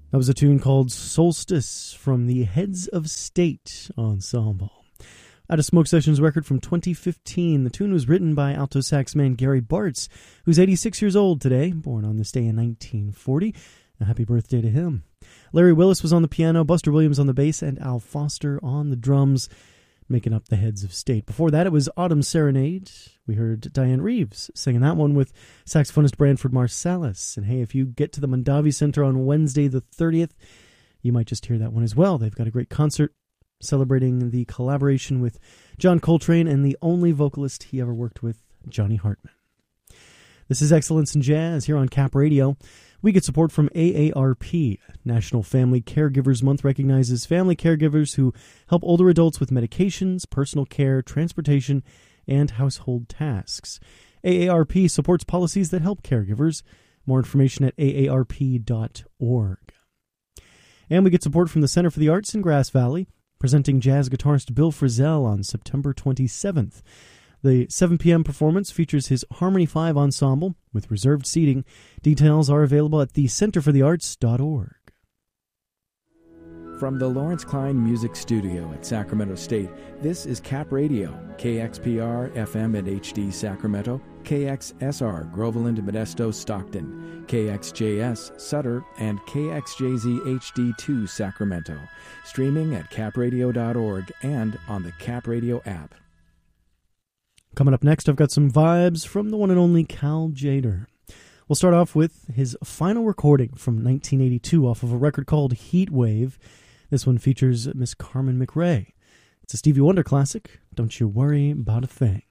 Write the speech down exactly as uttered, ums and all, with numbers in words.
That was a tune called Solstice from the Heads of State Ensemble. Out of Smoke Sessions record from twenty fifteen, the tune was written by alto sax man Gary Bartz, who's eighty-six years old today, born on this day in nineteen forty. A happy birthday to him. Larry Willis was on the piano, Buster Williams on the bass, and Al Foster on the drums, making up the Heads of State. Before that, it was Autumn Serenade. We heard Diane Reeves singing that one with saxophonist Branford Marsalis. And hey, if you get to the Mondavi Center on Wednesday the thirtieth, you might just hear that one as well. They've got a great concert celebrating the collaboration with John Coltrane and the only vocalist he ever worked with, Johnny Hartman. This is Excellence in Jazz here on Cap Radio. We get support from A A R P. National Family Caregivers Month recognizes family caregivers who help older adults with medications, personal care, transportation, and household tasks. A A R P supports policies that help caregivers. More information at A A R P dot org. And we get support from the Center for the Arts in Grass Valley, presenting jazz guitarist Bill Frisell on September twenty-seventh. The seven p.m. performance features his Harmony five ensemble with reserved seating. Details are available at the center for the arts dot org. From the Lawrence Klein Music Studio at Sacramento State, this is Cap Radio, K X P R F M and H D Sacramento, K X S R Groveland, Modesto, Stockton, K X J S Sutter, and K X J Z H D two Sacramento. Streaming at cap radio dot org and on the Cap Radio app. Coming up next, I've got some vibes from the one and only Cal Tjader. We'll start off with his final recording from nineteen eighty-two off of a record called Heat Wave. This one features Miss Carmen McRae. It's a Stevie Wonder classic, Don't You Worry About a Thing.